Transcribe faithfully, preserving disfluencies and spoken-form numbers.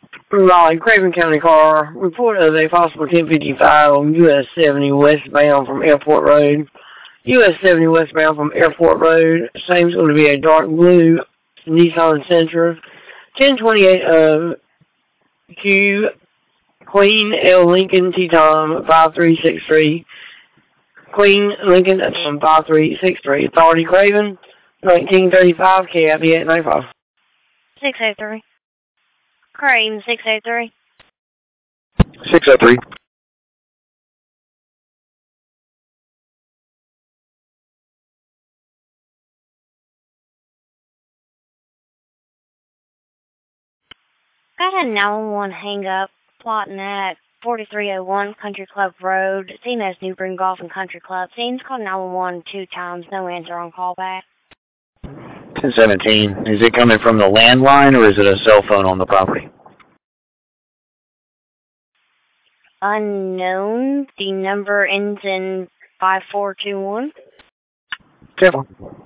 Raleigh, Craven County car. Report of a possible ten fifty-five on U S seventy westbound from Airport Road. U S seventy westbound from Airport Road. Same's going to be a dark blue Nissan Sentra. ten twenty-eight of Q Queen L Lincoln T-Tom five three six three. Queen Lincoln um, five three six three. Authority Craven, nineteen thirty-five K I B eight ninety-five. six oh three. Crane, six oh three. six oh three. Got a nine one one hang up, plotting at forty-three oh one Country Club Road. Seen as New Bring Golf and Country Club. Seen's called nine one one two times, no answer on callback. ten seventeen. Is it coming from the landline or is it a cell phone on the property? Unknown. The number ends in five four two one. Careful.